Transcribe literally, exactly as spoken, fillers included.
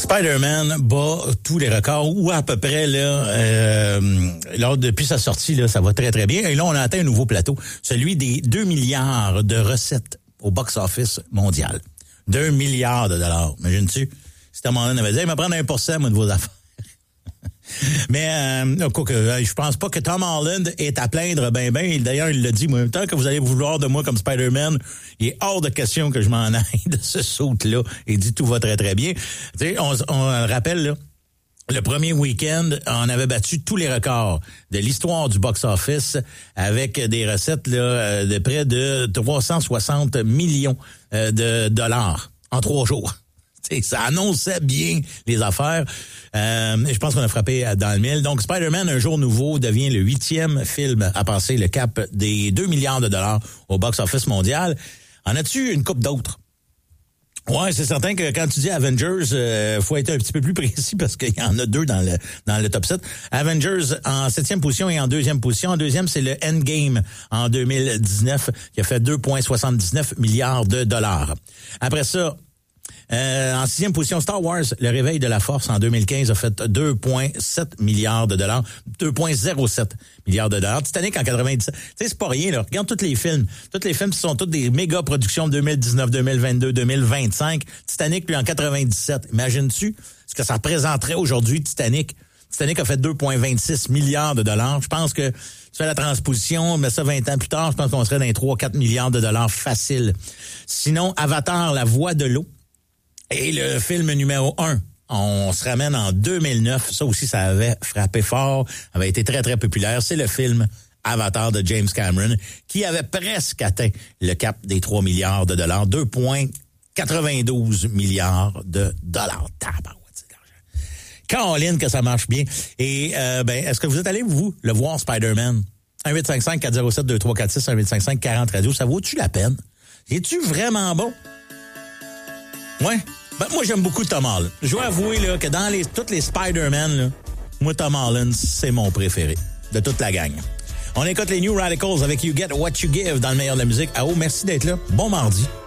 Spider-Man bat tous les records, ou à peu près, là, euh, lors, depuis sa sortie, là, ça va très, très bien. Et là, on a atteint un nouveau plateau, celui des deux milliards de recettes au box-office mondial. deux milliards de dollars. Imagines-tu? Si Tom Holland avait dit, il va prendre un pour cent, moi, de vos affaires. Mais euh, quoi que, je pense pas que Tom Holland est à plaindre ben ben. D'ailleurs, il l'a dit, moi, tant que vous allez vouloir de moi comme Spider-Man, il est hors de question que je m'en aille de ce saut-là. Il dit tout va très, très bien. Tu sais, on, on rappelle, là, le premier week-end, on avait battu tous les records de l'histoire du box-office avec des recettes là, de près de trois cent soixante millions de dollars en trois jours. T'sais, ça annonçait bien les affaires. Euh, je pense qu'on a frappé dans le mille. Donc, Spider-Man, Un jour nouveau, devient le huitième film à passer le cap des deux milliards de dollars au box-office mondial. En as-tu une couple d'autres? Ouais, c'est certain que quand tu dis Avengers, euh, faut être un petit peu plus précis parce qu'il y en a deux dans le dans le top sept. Avengers en septième position et en deuxième position. En deuxième, c'est le Endgame en deux mille dix-neuf qui a fait deux virgule soixante-dix-neuf milliards de dollars. Après ça, Euh, en sixième position, Star Wars, Le réveil de la force en deux mille quinze a fait deux virgule sept milliards de dollars, deux virgule zéro sept milliards de dollars. Titanic en quatre-vingt-dix-sept. Tu sais, c'est pas rien, là. Regarde tous les films. Tous les films qui sont toutes des méga productions de deux mille dix-neuf, deux mille vingt-deux, deux mille vingt-cinq. Titanic, lui, en quatre-vingt-dix-sept. Imagines-tu ce que ça représenterait aujourd'hui, Titanic? Titanic a fait deux virgule vingt-six milliards de dollars. Je pense que tu fais la transposition, mais ça vingt ans plus tard, je pense qu'on serait dans les trois à quatre milliards de dollars facile. Sinon, Avatar, La voix de l'eau. Et le film numéro un, on se ramène en deux mille neuf. Ça aussi, ça avait frappé fort, avait été très, très populaire. C'est le film Avatar de James Cameron qui avait presque atteint le cap des trois milliards de dollars. deux virgule quatre-vingt-douze milliards de dollars. Tabarouette, c'est de l'argent. Caroline, que ça marche bien. Et euh, ben, est-ce que vous êtes allé, vous, le voir, Spider-Man? un huit cinq cinq, quatre zéro sept, deux trois quatre six, un huit cinq cinq, quarante radio. Ça vaut-tu la peine? Es-tu vraiment bon? Ouais. Ben, moi, j'aime beaucoup Tom Holland. Je dois avouer là, que dans les, toutes les Spider-Man, là, moi, Tom Holland, c'est mon préféré de toute la gang. On écoute les New Radicals avec You Get What You Give dans le meilleur de la musique. Ah oh, merci d'être là. Bon mardi.